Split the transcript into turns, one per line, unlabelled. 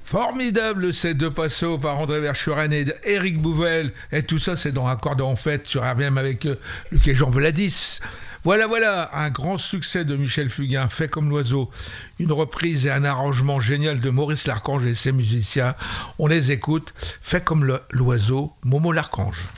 Formidable ces deux passos par André Verschuren et Éric Bouvel. Et tout ça, c'est dans Accordéon en fête sur RVM avec Luc et Jean Veladis. Voilà, un grand succès de Michel Fugain, Fait comme l'oiseau. Une reprise et un arrangement génial de Maurice Larchange et ses musiciens. On les écoute. Fait comme l'oiseau, Momo Larchange.